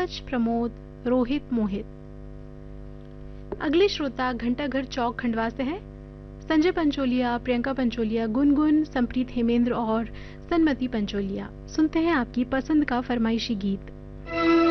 पंकज, प्रमोद, रोहित, मोहित। अगले श्रोता घंटाघर चौक खंडवा से हैं। संजय पंचोलिया, प्रियंका पंचोलिया, गुनगुन, संप्रीत हेमेंद्र और सन्मति पंचोलिया। सुनते हैं आपकी पसंद का फरमाइशी गीत।